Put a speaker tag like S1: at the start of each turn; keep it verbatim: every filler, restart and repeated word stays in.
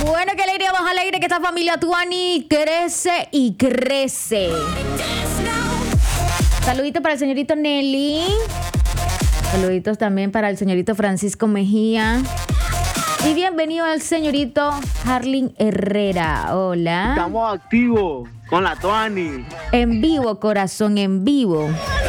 S1: Bueno, qué alegría, más alegre que esta familia Tuani crece y crece. Saluditos para el señorito Nelly. Saluditos también para el señorito Francisco Mejía. Y bienvenido al señorito Harlin Herrera. Hola.
S2: Estamos activos con la Tuani.
S1: En vivo, corazón, en vivo.